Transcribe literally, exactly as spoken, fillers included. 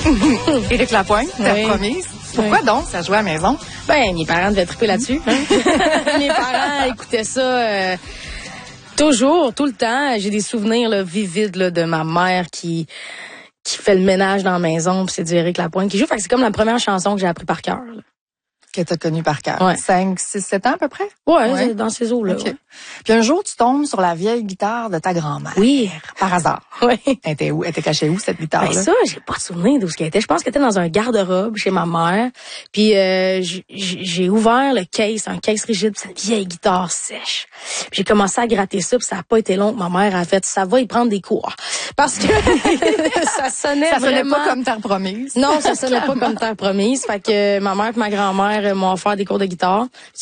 Éric Lapointe, Terre Oui. promise. Pourquoi Oui. donc ça jouait à la maison? Ben, mes parents devaient triper là-dessus. Hein? Mes parents écoutaient ça euh, toujours, tout le temps. J'ai des souvenirs là, vivides là, de ma mère qui qui fait le ménage dans la maison, puis c'est du Éric Lapointe qui joue. Fait que c'est comme la première chanson que j'ai appris par cœur. là. Que tu as connu par cœur. Ouais. cinq, six, sept ans à peu près? Ouais, Ouais. c'est dans ces eaux-là. OK. ouais. Puis un jour, tu tombes sur la vieille guitare de ta grand-mère. Oui. Par hasard. Oui. Elle était où? Elle était cachée où, cette guitare-là? Ben ça, j'ai pas de souvenir d'où ce qu'elle était. Je pense qu'elle était dans un garde-robe chez ma mère. Puis euh, j- j- j'ai ouvert le case, un case rigide, puis c'est une vieille guitare sèche. Puis j'ai commencé à gratter ça, puis ça a pas été long que ma mère a fait ça va y prendre des cours. Parce que ça sonnait ça sonnait vraiment pas comme Terre promise. Non, ça sonnait pas comme Terre promise. Fait que ma mère et ma grand-mère m'ont offert des cours de guitare.